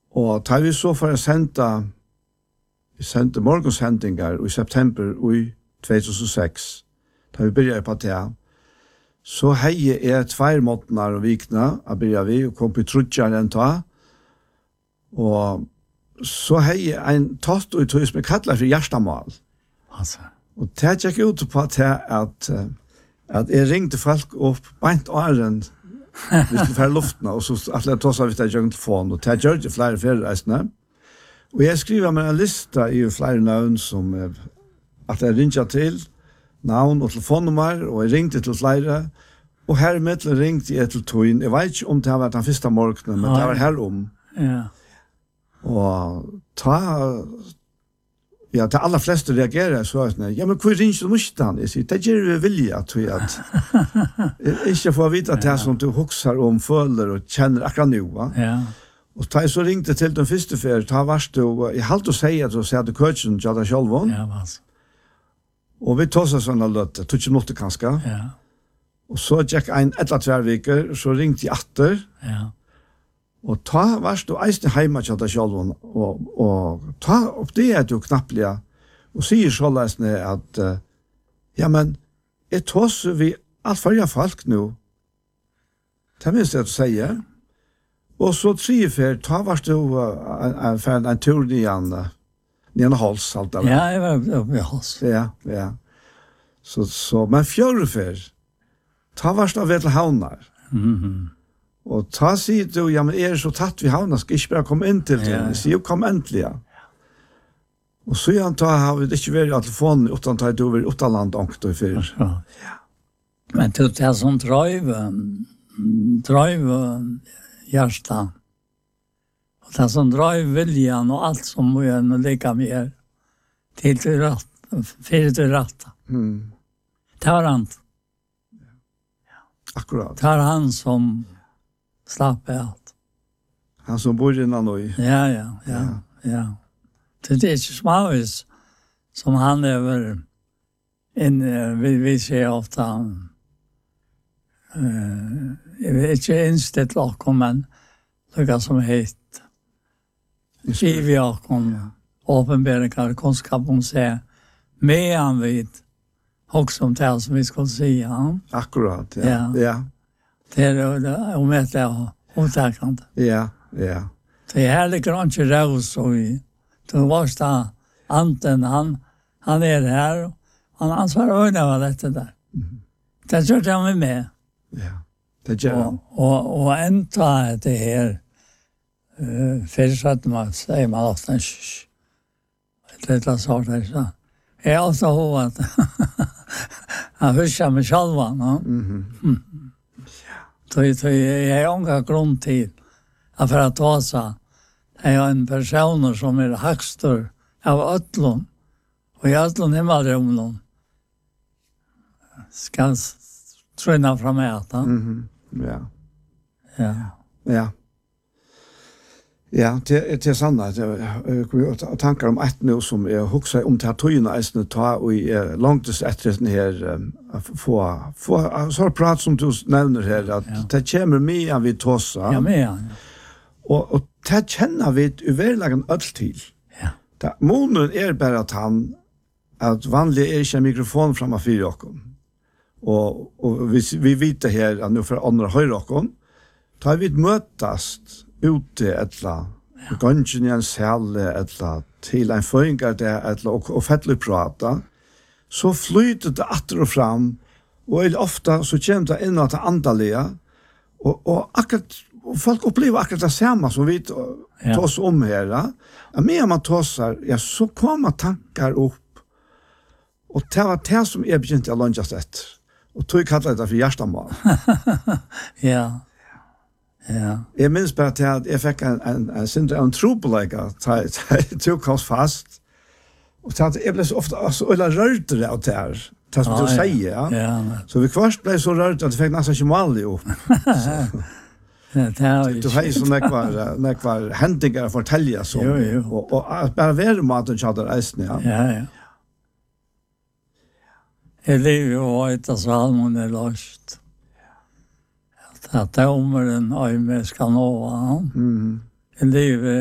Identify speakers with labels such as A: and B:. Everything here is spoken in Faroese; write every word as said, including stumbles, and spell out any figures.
A: Og tar vi så for å sende, vi sendte morgenshendinger i september i två tusen sex, da vi begynte på det, så hei er tvær måneder og vikna, jeg begynte vi, og kom på trudjar en ta, og så hei en tatt og tog som er kallet for hjertemål.
B: Altså.
A: Og det gikk ut på det at, at jeg ringte folk opp, beint åren, hvis det var luften, og så at jeg tog seg hvis jeg gjør en telefon, og det gjør det flere feriereisene. Og jeg skriver med en lista i flere navn som er, at jeg ringer til, navn og telefonnummer, og jeg ringte til flere, og her i midten ringte jeg til Tøyen. Jeg vet ikke om det har vært den første morgenen, men det var her om.
B: Ja. Og
A: ta, ja, de aller fleste reagerer så at, ja, men hvor ringer du ikke han? Jeg sier, det gjør vi vilje, tror jeg, at ikke få vite at det er som du hukser om, føler og kjenner akkurat nå, va?
B: Ja.
A: Og da jeg så ringte til den første fer, da var det jo, jeg halte å si at du sier at køkken til deg selv,
B: ja, altså.
A: Og vi tog seg sånne løte, tog ikke måtte kanskje.
B: Ja.
A: Og så gikk en et eller tver viker, så ringte jeg atter.
B: Ja.
A: Og ta var du eisne heima til deg selv, og, og ta opp det er du knapplige, og sier så løsne at, uh, ja, men, jeg tåser vi alt for folk nå. Det minst jeg sier. Og så tre fer, ta var du uh, en, en, en tur igjen, uh, igjen hals, alt det.
B: Ja, jeg var oppe i hals.
A: Ja, ja. Så, så, men fjøre fer, ta var du ved til havnar.
B: Mhm.
A: Og ta sier du, ja, men er det så tatt vi havna, skal ikke bare komme inn til det. Jeg sier jo, kom endelig, ja. Og så igjen ta, har vi ikke vært av telefonen, utan ta du over utenland ångt og fyr.
B: Ja. Men du, det er sånn drøyv, drøyv hjärsta. Och det är sån dröj viljan och allt som må göra och lika mer till till rätt, för till rätt.
A: Mm.
B: Det var han.
A: Akkurat.
B: Det var han som slapp allt.
A: Han som bor innan nu.
B: Ja, ja, ja, ja. Det är inte småvis som han över en, vi, vi ser ofta uh, jag vet inte inställt lakom, men lika som hit. Giv jag kom åpenberingar kunskap om sig med han vid också om det som vi skulle säga.
A: Akkurat, ja.
B: Ja.
A: Ja.
B: Det är om det är otäckande.
A: Ja, ja.
B: Det är härligt grönt i rås och i den värsta anten, han, han är här. Han ansvarar ögonen av detta där. Mm. Det gör jag med med.
A: Ja, det gör jag.
B: Och, och, och ända det här uh, försatt man säger man ofta det är så där så. Jag har också hört att han huskar mig själva. Ja?
A: Mhm.
B: Mm. Så jag har inga grund till att för att ta sig. Jag är en person som är högstor av ötlån. Och i ötlån himmelrumlån ska tröna fram äta.
A: Mhm. Ja.
B: Ja.
A: Ja. Ja, det är sant att jag tankar om ett nu som jag huxar om det här tøyene eisne ta och i långt efter den här få få så prat som du nämner här att ja. Det kommer med av vi tossa.
B: Ja, med. Ja.
A: Och och det känner vi överlagen öll till.
B: Ja.
A: Det månen är bara att han att vanlig är inte mikrofon framför oss. Och och vi vi vet det här att nu för andra höra oss. Tar vi mötast ute etla ja. Gången i en sal etla till en föringar där etla och, och fettlig prata så flyter det atter och fram och ofta så kommer det in att andaliga och, och, akkurat, och folk upplever akkurat det samma som vi ja. Tar oss om här ja. Mer man tossar ja, så kommer tankar upp och det var det som är begynnt att lunchas efter och tog kallar det för hjärtamål.
B: Ja. Ja.
A: Jag minns bara till att jag fick en, en, en syndra en trobelägga till tog oss fast. Och så att jag blev så ofta så ölla rörd av det här. Det som
B: ah,
A: du säger. Ja.
B: Ja.
A: Så vi kvart blev så rörd att jag fick nästan kemal ihop.
B: Det är
A: du har ju så nekvar, nekvar händingar att fortälja så.
B: Jo, jo.
A: Och, och bara vara maten tjadar eisen, ja.
B: Ja, ja. Jag lever ju ett av salmon är löst. Att omeren öjme ska nå.
A: Mm.
B: Det är